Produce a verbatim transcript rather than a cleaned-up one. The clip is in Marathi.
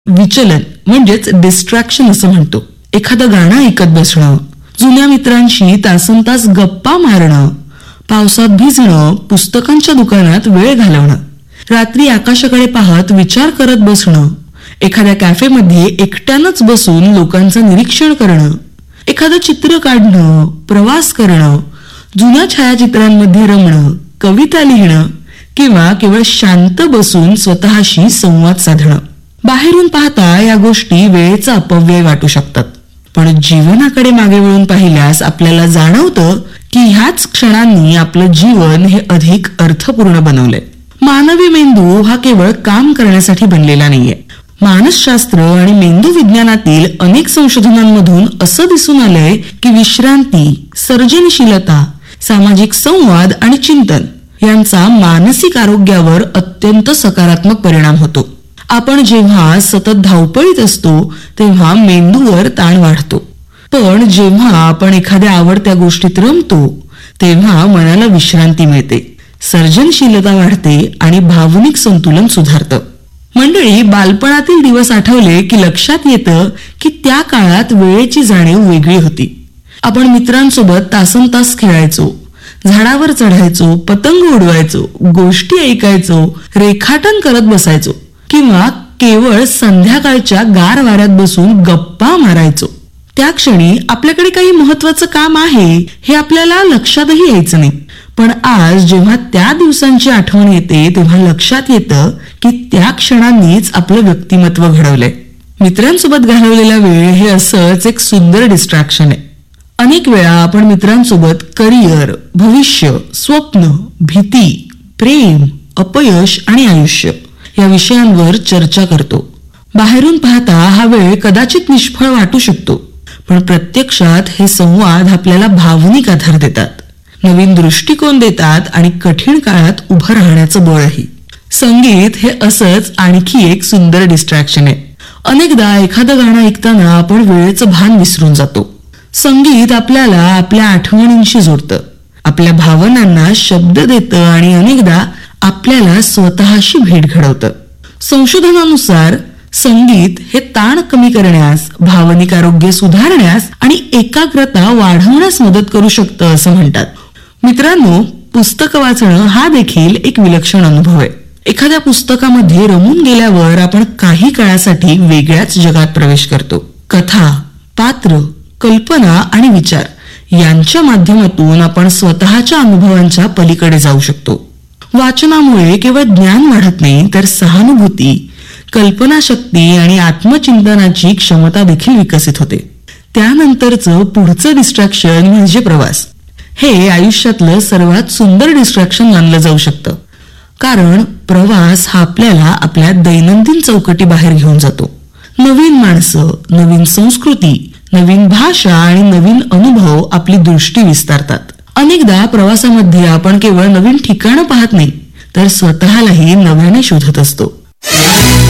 विचलन म्हणजेच डिस्ट्रॅक्शन असं म्हणतो. एखादं गाणं ऐकत बसणं, जुन्या मित्रांशी तासन तास गप्पा मारणं, पावसात भिजणं, पुस्तकांच्या दुकानात वेळ घालवणं, रात्री आकाशाकडे पाहत विचार करत बसणं, एखाद्या कॅफेमध्ये एकट्यानंच बसून लोकांचं निरीक्षण करणं, एखादं चित्र काढणं, प्रवास करणं, जुन्या छायाचित्रांमध्ये रमणं, कविता लिहिणं किंवा केवळ शांत बसून स्वतःशी संवाद साधणं. बाहेरून पाहता या गोष्टी वेळेचा अपव्यय वाटू शकतात, पण जीवनाकडे मागे वळून पाहिल्यास आपल्याला जाणवतं की ह्याच क्षणांनी आपलं जीवन हे अधिक अर्थपूर्ण बनवलंय. मानवी मेंदू हा केवळ काम करण्यासाठी बनलेला नाहीये. मानसशास्त्र आणि मेंदू विज्ञानातील अनेक संशोधनांमधून असं दिसून आलंय की विश्रांती, सर्जनशीलता, सामाजिक संवाद आणि चिंतन यांचा मानसिक आरोग्यावर अत्यंत सकारात्मक परिणाम होतो. आपण जेव्हा सतत धावपळीत असतो तेव्हा मेंदूवर ताण वाढतो, पण जेव्हा आपण एखाद्या आवडत्या गोष्टीत रमतो तेव्हा मनाला विश्रांती मिळते, सर्जनशीलता वाढते आणि भावनिक संतुलन सुधारतं. मंडळी, बालपणातील दिवस आठवले की लक्षात येतं की त्या काळात वेळेची जाणीव वेगळी होती. आपण मित्रांसोबत तासन तास खेळायचो, झाडावर चढायचो, पतंग उडवायचो, गोष्टी ऐकायचो, रेखाटन करत बसायचो किंवा केवळ संध्याकाळच्या गार वाऱ्यात बसून गप्पा मारायचो. त्या क्षणी आपल्याकडे काही महत्वाचं काम आहे हे आपल्याला लक्षातही यायचं नाही, पण आज जेव्हा त्या दिवसांची आठवण येते तेव्हा लक्षात येतं की त्या क्षणांनीच आपलं व्यक्तिमत्व घडवलंय. मित्रांसोबत घालवलेला वेळ हे असंच एक सुंदर डिस्ट्रॅक्शन आहे. अनेक वेळा आपण मित्रांसोबत करिअर, भविष्य, स्वप्न, भीती, प्रेम, अपयश आणि आयुष्य या विषयांवर चर्चा करतो. बाहेरून पाहता हा वेळ कदाचित निष्फळ वाटू शकतो, पण प्रत्यक्षात हे संवाद आपल्याला भावनिक आधार देतात, नवीन दृष्टिकोन देतात आणि कठीण काळात उभं राहण्याचं बळही. संगीत हे असंच आणखी एक सुंदर डिस्ट्रॅक्शन आहे. अनेकदा एखादं गाणं ऐकताना आपण वेळेचं भान विसरून जातो. संगीत आपल्याला आपल्या आठवणींशी जोडतं, आपल्या भावनांना शब्द देतं आणि अनेकदा आपल्याला स्वतःशी भेट घडवतं. संशोधनानुसार संगीत हे ताण कमी करण्यास, भावनिक आरोग्य सुधारण्यास आणि एकाग्रता वाढवण्यास मदत करू शकतं असं म्हणतात. मित्रांनो, पुस्तक वाचणं हा देखील एक विलक्षण अनुभव आहे. एखाद्या पुस्तकामध्ये रमून गेल्यावर आपण काही काळासाठी वेगळ्याच जगात प्रवेश करतो. कथा, पात्र, कल्पना आणि विचार यांच्या माध्यमातून आपण स्वतःच्या अनुभवांच्या पलीकडे जाऊ शकतो. वाचनामुळे केवळ ज्ञान वाढत नाही, तर सहानुभूती, कल्पनाशक्ती आणि आत्मचिंतनाची क्षमता देखील विकसित होते. त्यानंतरचं पुढचं डिस्ट्रॅक्शन म्हणजे प्रवास. हे आयुष्यातलं सर्वात सुंदर डिस्ट्रॅक्शन मानलं जाऊ शकतं, कारण प्रवास हा आपल्याला आपल्या दैनंदिन चौकटी बाहेर घेऊन जातो. नवीन माणसं, नवीन संस्कृती, नवीन भाषा आणि नवीन अनुभव आपली दृष्टी विस्तारतात. अनेकदा प्रवासामध्ये आपण केवळ नवीन ठिकाणं पाहत नाही, तर स्वतःलाही नव्याने शोधत असतो.